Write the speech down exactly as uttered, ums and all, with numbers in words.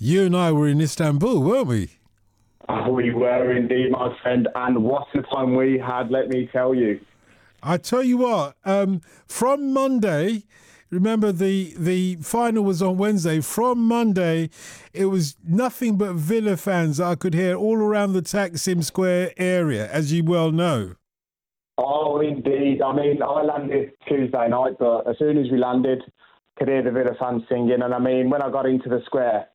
You and I were in Istanbul, weren't we? We were indeed, my friend, and what a time we had, let me tell you. I tell you what, um, from Monday, remember the, the final was on Wednesday, from Monday, it was nothing but Villa fans that I could hear all around the Taksim Square area, as you well know. Oh, indeed. I mean, I landed Tuesday night, but as soon as we landed, could hear the Villa fans singing, and I mean, when I got into the square,